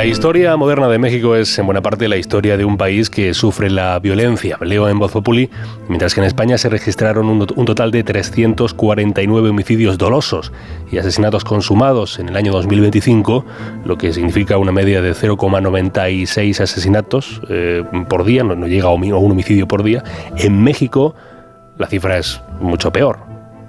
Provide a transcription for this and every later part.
historia moderna de México es en buena parte la historia de un país que sufre la violencia. Leo en Voz Populi, mientras que en España se registraron un total de 349 homicidios dolosos y asesinatos consumados en el año 2025, lo que significa una media de 0,96 asesinatos por día, no llega a un homicidio por día. En México la cifra es mucho peor.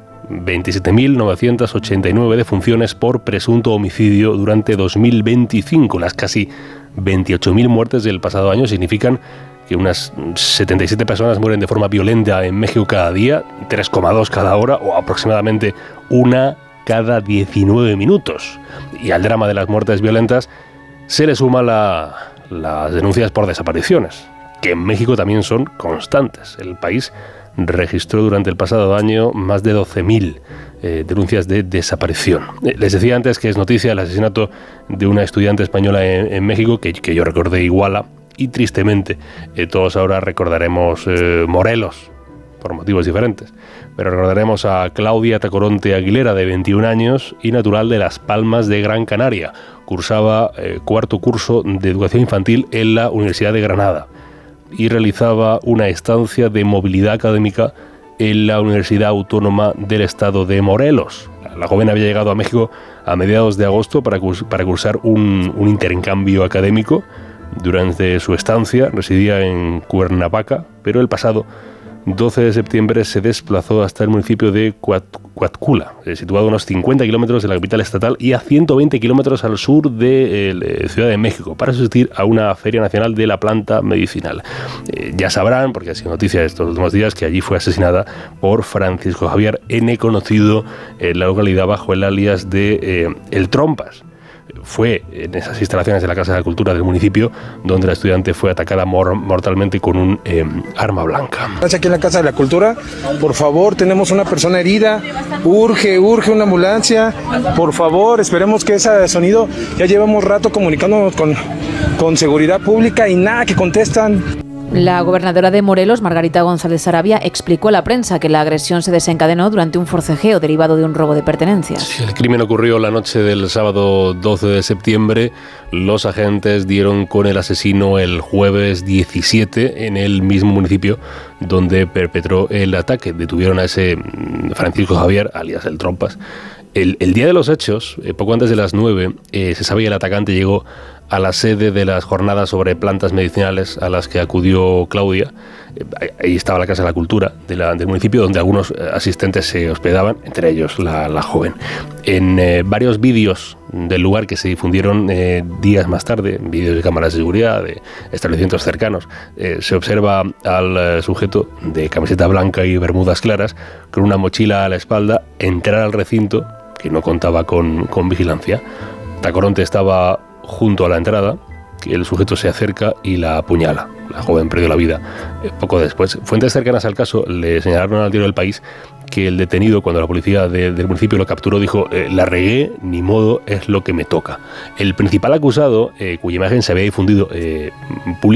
27.989 defunciones por presunto homicidio durante 2025. Las casi 28.000 muertes del pasado año significan que unas 77 personas mueren de forma violenta en México cada día, 3,2 cada hora o aproximadamente una cada 19 minutos. Y al drama de las muertes violentas se le suma las denuncias por desapariciones, que en México también son constantes. El país registró durante el pasado año más de 12.000 denuncias de desaparición. Les decía antes que es noticia el asesinato de una estudiante española en México, que yo recordé Iguala, y tristemente todos ahora recordaremos Morelos, por motivos diferentes. Pero recordaremos a Claudia Tacoronte Aguilera, de 21 años y natural de Las Palmas de Gran Canaria. Cursaba cuarto curso de educación infantil en la Universidad de Granada y realizaba una estancia de movilidad académica en la Universidad Autónoma del Estado de Morelos. La joven había llegado a México a mediados de agosto para cursar un intercambio académico. Durante su estancia residía en Cuernavaca, pero el pasado 12 de septiembre se desplazó hasta el municipio de Coatcula, situado a unos 50 kilómetros de la capital estatal y a 120 kilómetros al sur de Ciudad de México, para asistir a una feria nacional de la planta medicinal. Ya sabrán, porque ha sido noticia estos últimos días, que allí fue asesinada por Francisco Javier N., conocido en la localidad bajo el alias de El Trompas. Fue en esas instalaciones de la Casa de la Cultura del municipio donde la estudiante fue atacada mortalmente con un arma blanca. Aquí en la Casa de la Cultura, por favor, tenemos una persona herida, urge una ambulancia, por favor, esperemos que ese sonido, ya llevamos rato comunicándonos con seguridad pública y nada que contestan. La gobernadora de Morelos, Margarita González Sarabia, explicó a la prensa que la agresión se desencadenó durante un forcejeo derivado de un robo de pertenencias. Sí, el crimen ocurrió la noche del sábado 12 de septiembre. Los agentes dieron con el asesino el jueves 17 en el mismo municipio donde perpetró el ataque. Detuvieron a ese Francisco Javier, alias El Trompas. El día de los hechos, poco antes de las 9, se sabía que el atacante llegó a la sede de las jornadas sobre plantas medicinales a las que acudió Claudia. Ahí estaba la Casa de la Cultura del municipio, donde algunos asistentes se hospedaban, entre ellos la joven. En varios vídeos del lugar que se difundieron días más tarde, vídeos de cámaras de seguridad, de establecimientos cercanos, se observa al sujeto de camiseta blanca y bermudas claras, con una mochila a la espalda, entrar al recinto, que no contaba con vigilancia. Tacoronte estaba junto a la entrada, el sujeto se acerca y la apuñala. La joven perdió la vida poco después. Fuentes cercanas al caso le señalaron al diario El País que el detenido, cuando la policía del municipio lo capturó, dijo: la regué, ni modo, es lo que me toca. El principal acusado, cuya imagen se había difundido públicamente,